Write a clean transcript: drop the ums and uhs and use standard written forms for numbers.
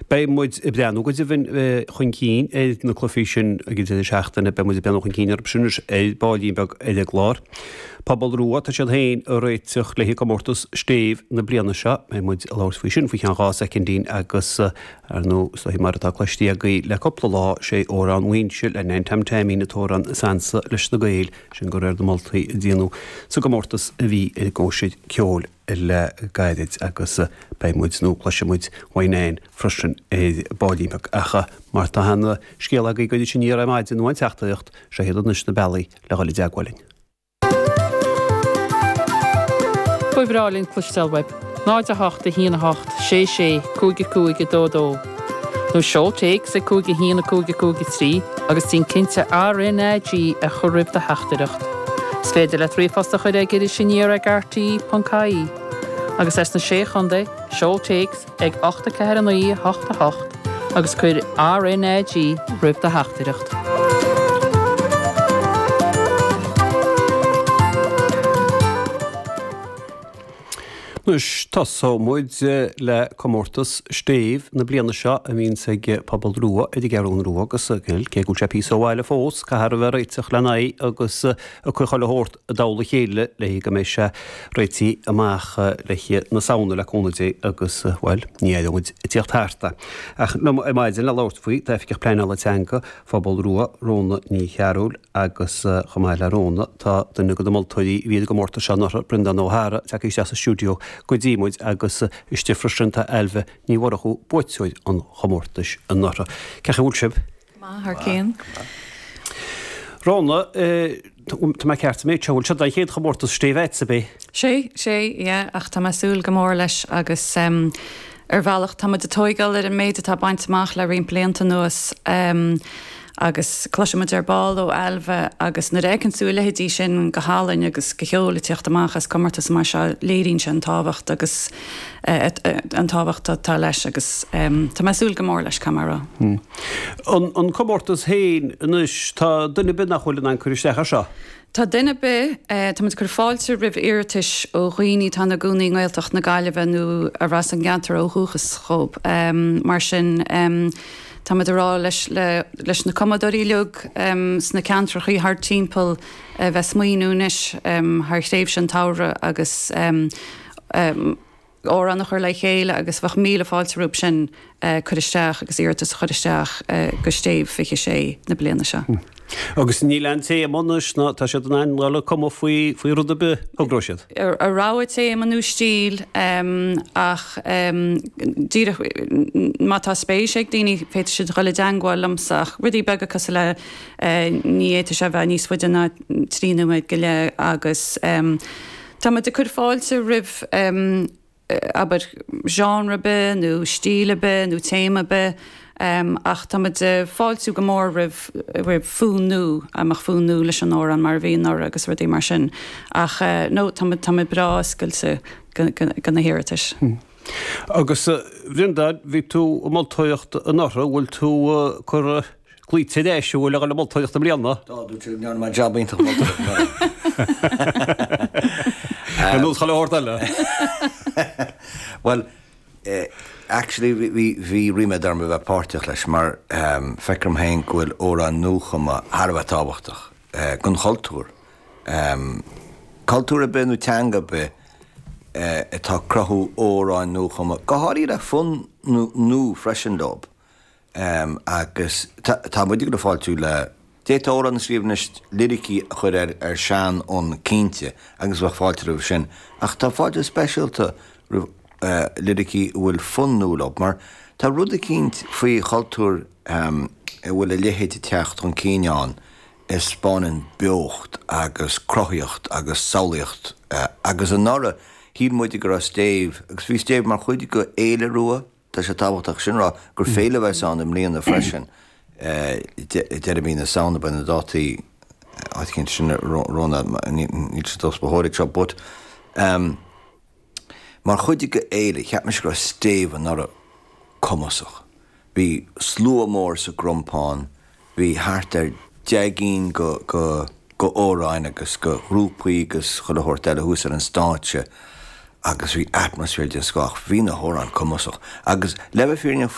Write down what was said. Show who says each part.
Speaker 1: Bei muid y breanw gwyd ifyn chwn cyn na clofisyn a gyda siachtan a bei muid y breanw chwn cyn ar bysynys boli'n bag edrych glor. Pobl rŵa ta siad hein o reitioch lehi gomortus stef na brianna sio. Bei muid lawr sfysyn fwy chan gas ac yn dyn agos ar nhw so hi mar ta clysdi ag i le copla la se oran winchil a nein tam tamin at oran sansa lys na gael sy'n gwrdd y moltwi dynw. So gomortus fi y gosid ciol le gaedid agos bei mwyd nhw plasio mwyd wainain frysyn boli'n bag acha mar ta hanna sgiel ag i gwyd sy'n i'r amaid yn wain teachtaocht se hyd o'n ysna beli le goli diagwalyn.
Speaker 2: Pwy bralyn clwystelweb, 9-8 a 1-8, 6-6, cwgi do. Nw siol teig se cwgi 1 a cwgi 3, agos ti'n cynta RNAG a chwrwyb da hachtyracht. Sfedir le 3 fasta chwyd gyda sy'n i'r ag RT.cae. Agus es na sé chunde, siol teigs ag 8 ceir an 8, agus cuir RNAG rib da hachtyracht.
Speaker 1: Nus tasso mwyd le comortus stef na blianna sio a mi'n seg pobl rŵa ydi gerwn rŵa agos gil ke gwcha pis o wael y ffos ca har fe reitach lanau agos y cwychol y hort y dawl y cheile le hi gymesha reiti amach le hi na sawn le cwnnwyd agos wel ni eid o'n tiach tarta ach na maid yn la lawrt fwy da effic plaen ala tanka pobl rŵa rona ni charwl agos chamael a rona ta dyn nhw gydymol todi fi ydi gomortus sio nar Bryndán Ó Hara tac eisiau studio Gwydimwyd agos ysdi ffrysynta elfe ni warachw bwyswyd yn chomortys yn nara. Cech wlsib?
Speaker 3: Ma, har cyn.
Speaker 1: Rona, ta mae cert mi, cha wlsib da i chyd chomortys stefet sy bi?
Speaker 3: Sé, ja, ach ta ma sŵl gymor leis agos falach ta ma dy toigal ar yn meid ta baint mach le rhin blianta nos agus closiamid ball o elfe agus na récin súla hedí sin go hálainn agus go cheola tíocht amach as commartas mar se léirín sin táhacht agus an táhacht tá leis agus tá me súl go mór leis camera.
Speaker 1: An commartas héin nus tá duine bid nach chuilin an curistecha seo?
Speaker 3: Tá duine be, tá mud gur fáilte rih iiritis ó chuoine tá na gúnaí ngailteach na gaiileh nó a ras an gantar ó thuchas chob mar sin tá mud ará leis na comodorí leog sna cantrachaí thar timpeall bheith smaoinúnis thar chléibh sin tára agus órannach chuir le chéile agus bfach míle fáilte rúb sin chuiristeach agus iirtas chuiristeach go stéibh fiche sé na bliana seo.
Speaker 1: Agus ní lean té ammanus na tá sé an ein rála com faoi rud a be ógróisiad?
Speaker 3: A ráha té manú stíl ach má tá spéis ag daoine féidir siad chuile deangáil lamsach rudí bega cos le ní éidir se bheith níos fuide na tríúid go le agus tá de chur fáilte rih aber genre be, nó stíle be, nó téma be ach tá de fáiltú go mór rih fúnú amach fúnú leis an óran mar bhíon ára agus rudí mar sin ach nó tá bra sciilte gan na héritas.
Speaker 1: Agus rinda bhí tú moltóocht an ára bhfuil tú chur glíte éis bhfuil le moltóocht am blianna?
Speaker 4: Dá dú tú near mar job ítach moltóocht.
Speaker 1: An nút chaile hort eile?
Speaker 4: Well, actually, vi rimed ar bheith páirteach leis mar fecrum hain gwyl óra núchama harfa tábachtach gun chaltúr. Chaltúr a benú teanga be tá crothú óra núchama. Goharí a fun nú freisindob agus tá muidig go fáiltú le déta óra na sríomnist liricí chuir ar sean ón cínte agus bheith fáiltú sin. Ach tá fáilte specialta liricí bhfuil funnúlab, mar tá rud a cínt faoi chaltúr bhfuil a lehéide teacht chun cíneán is spáin beocht agus crothaíocht agus saolaíocht agus an nara híd muide gur a stéibh agus bhí stéibh mar chuide go éile rua tá sé tábhachtach sin rá gur féile bheith an am líon na freisin de bhí na saona ben na dátaí cinn sin róna ní sé dos behoirigh seo but mar chuide go éile, cheap me go stéibh an nara comasach. Bhí slua mór sa grumpáin, bhí hart ar deagín go óráin agus go rúpaí agus chud a hort eile hús ar an stáitse agus bhí atmosfér de scach hí na hórán comasach agus lebh fíorne